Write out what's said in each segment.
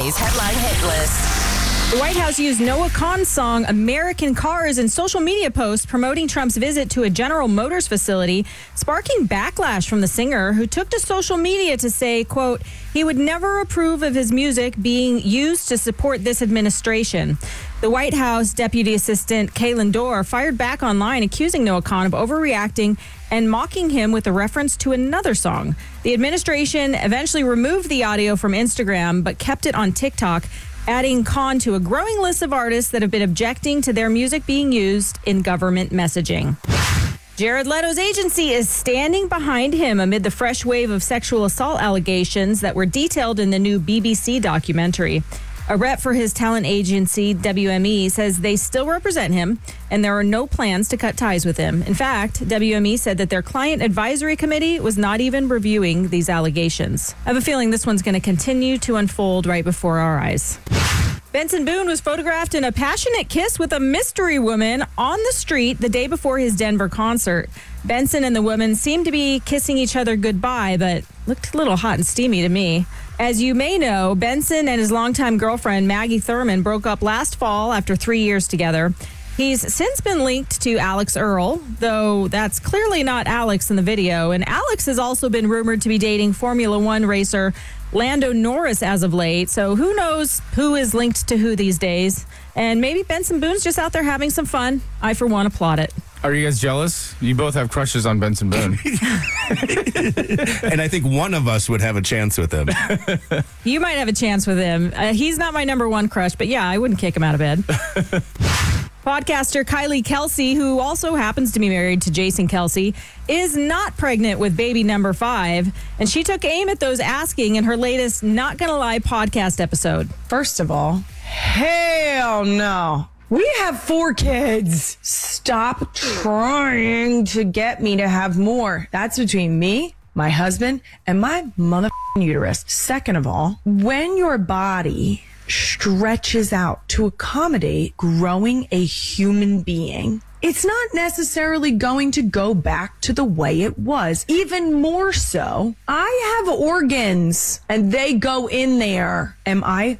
today's headline hit list. The White House used Noah Kahan's song American Cars in social media posts promoting Trump's visit to a General Motors facility, sparking backlash from the singer, who took to social media to say, quote, he would never approve of his music being used to support this administration. The White House Deputy Assistant Kaylin Dorr fired back online, accusing Noah Kahan of overreacting and mocking him with a reference to another song. The administration eventually removed the audio from Instagram, but kept it on TikTok, adding Kahan to a growing list of artists that have been objecting to their music being used in government messaging. Jared Leto's agency is standing behind him amid the fresh wave of sexual assault allegations that were detailed in the new BBC documentary. A rep for his talent agency, WME, says they still represent him and there are no plans to cut ties with him. In fact, WME said that their client advisory committee was not even reviewing these allegations. I have a feeling this one's going to continue to unfold right before our eyes. Benson Boone was photographed in a passionate kiss with a mystery woman on the street the day before his Denver concert. Benson and the woman seemed to be kissing each other goodbye, but looked a little hot and steamy to me. As you may know, Benson and his longtime girlfriend, Maggie Thurman, broke up last fall after 3 years together. He's since been linked to Alex Earl, though that's clearly not Alex in the video. And Alex has also been rumored to be dating Formula One racer Lando Norris as of late. So who knows who is linked to who these days. And maybe Benson Boone's just out there having some fun. I, for one, applaud it. Are you guys jealous? You both have crushes on Benson Boone. And I think one of us would have a chance with him. You might have a chance with him. He's not my number one crush, but yeah, I wouldn't kick him out of bed. Podcaster Kylie Kelsey, who also happens to be married to Jason Kelsey, is not pregnant with baby number 5. And she took aim at those asking in her latest Not Gonna Lie podcast episode. First of all, hell no. We have 4 kids. Stop trying to get me to have more. That's between me, my husband, and my motherfucking uterus. Second of all, when your body stretches out to accommodate growing a human being, it's not necessarily going to go back to the way it was. Even more so, I have organs and they go in there. Am I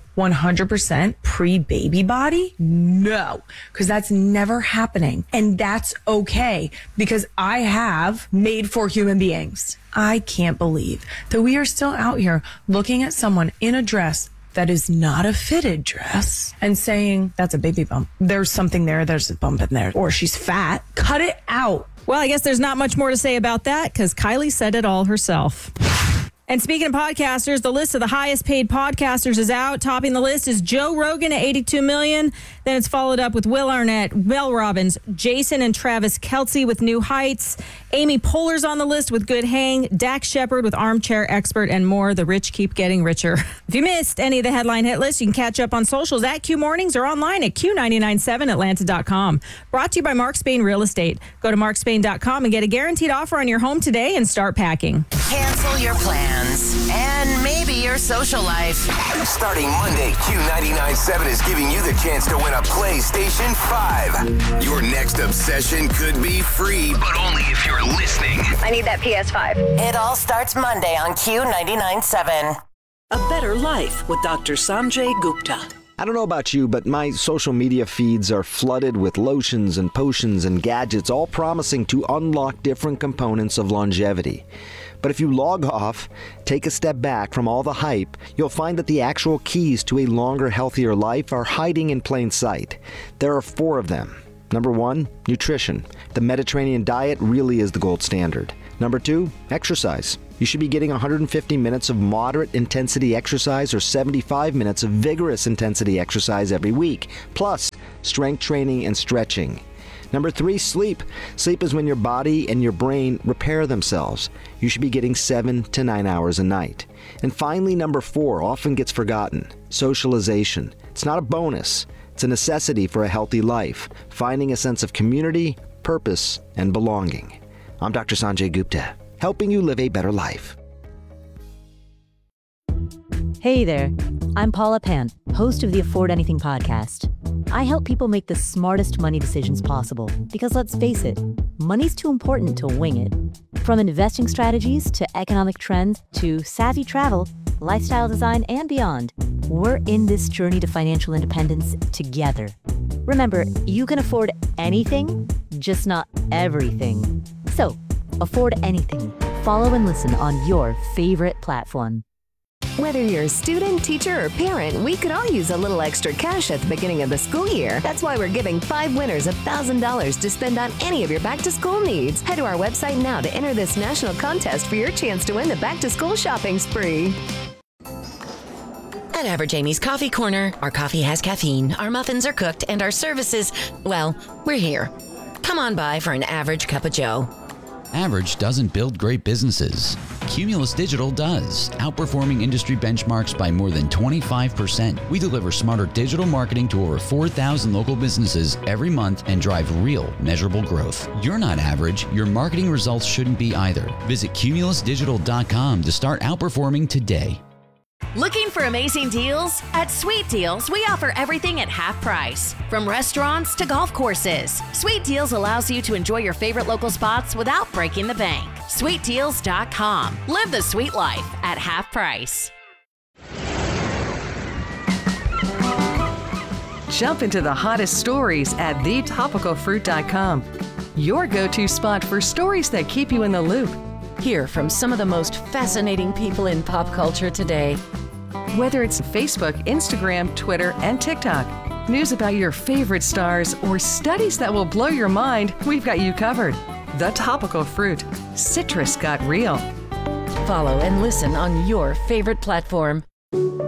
100% pre-baby body? No, because that's never happening. And that's okay because I have made for human beings. I can't believe that we are still out here looking at someone in a dress that is not a fitted dress and saying, that's a baby bump. There's something there. There's a bump in there. Or she's fat. Cut it out. Well, I guess there's not much more to say about that because Kylie said it all herself. And speaking of podcasters, the list of the highest paid podcasters is out. Topping the list is Joe Rogan at $82 million. Then it's followed up with Will Arnett, Mel Robbins, Jason and Travis Kelce with New Heights. Amy Poehler's on the list with Good Hang, Dax Shepard with Armchair Expert, and more. The rich keep getting richer. If you missed any of the headline hit lists, you can catch up on socials at Q Mornings or online at Q997Atlanta.com. Brought to you by Mark Spain Real Estate. Go to markspain.com and get a guaranteed offer on your home today and start packing. Cancel your plans and maybe your social life. Starting Monday, Q997 is giving you the chance to win a PlayStation 5. Your next obsession could be free, but only if you're listening. I need that PS5. It all starts Monday on Q997. A Better Life with Dr. Sanjay Gupta. I don't know about you, but my social media feeds are flooded with lotions and potions and gadgets, all promising to unlock different components of longevity. But if you log off, take a step back from all the hype, you'll find that the actual keys to a longer, healthier life are hiding in plain sight. There are 4 of them. Number 1, nutrition. The Mediterranean diet really is the gold standard. Number 2, exercise. You should be getting 150 minutes of moderate intensity exercise or 75 minutes of vigorous intensity exercise every week, plus strength training and stretching. Number 3, sleep. Sleep is when your body and your brain repair themselves. You should be getting 7 to 9 hours a night. And finally, number 4 often gets forgotten. Socialization. It's not a bonus. It's a necessity for a healthy life, finding a sense of community, purpose, and belonging. I'm Dr. Sanjay Gupta, helping you live a better life. Hey there, I'm Paula Pan, host of the Afford Anything podcast. I help people make the smartest money decisions possible because let's face it, money's too important to wing it. From investing strategies to economic trends to savvy travel, lifestyle design, and beyond. We're in this journey to financial independence together. Remember, you can afford anything, just not everything. So, afford anything. Follow and listen on your favorite platform. Whether you're a student, teacher, or parent, we could all use a little extra cash at the beginning of the school year. That's why we're giving 5 winners $1,000 to spend on any of your back-to-school needs. Head to our website now to enter this national contest for your chance to win the back-to-school shopping spree. At Average Amy's Coffee Corner, our coffee has caffeine, our muffins are cooked, and our services, well, we're here. Come on by for an average cup of joe. Average doesn't build great businesses. Cumulus Digital does, outperforming industry benchmarks by more than 25%. We deliver smarter digital marketing to over 4,000 local businesses every month and drive real, measurable growth. You're not average. Your marketing results shouldn't be either. Visit cumulusdigital.com to start outperforming today. Looking for amazing deals? At Sweet Deals, we offer everything at half price, from restaurants to golf courses. Sweet Deals allows you to enjoy your favorite local spots without breaking the bank. SweetDeals.com. Live the sweet life at half price. Jump into the hottest stories at thetopicalfruit.com. Your go-to spot for stories that keep you in the loop. Hear from some of the most fascinating people in pop culture today. Whether it's Facebook, Instagram, Twitter, and TikTok, news about your favorite stars, or studies that will blow your mind, we've got you covered. The Topical Fruit. Citrus got real. Follow and listen on your favorite platform.